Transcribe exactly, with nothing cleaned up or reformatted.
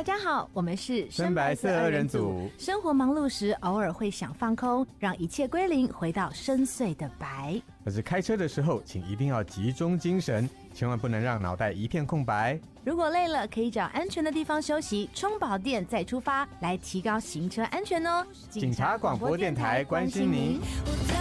家好，我们是深白色二人组。 生活忙碌时，偶尔会想放空，让一切归零，回到深邃的白。 可是开车的时候，请一定要集中精神，千万不能让脑袋一片空白。 如果累了，可以找安全的地方休息，充饱电再出发，来提高行车安全哦。 警察广播电台关心您。